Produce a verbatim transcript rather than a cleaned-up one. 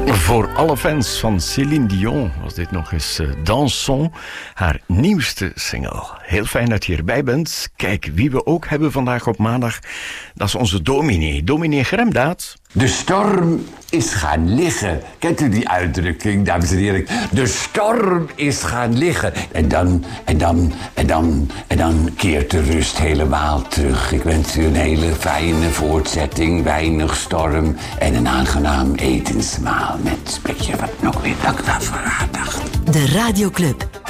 Voor alle fans van Céline Dion was dit nog eens uh, Dansons, haar nieuwste single. Heel fijn dat je erbij bent. Kijk, wie we ook hebben vandaag op maandag, dat is onze dominee, dominee Gremdaad. De storm is gaan liggen. Kent u die uitdrukking, dames en heren? De storm is gaan liggen. En dan, en dan, en dan, en dan keert de rust helemaal terug. Ik wens u een hele fijne voortzetting, weinig storm en een aangenaam etensmaal met spekje wat nog weer dank voor aandacht. De Radioclub.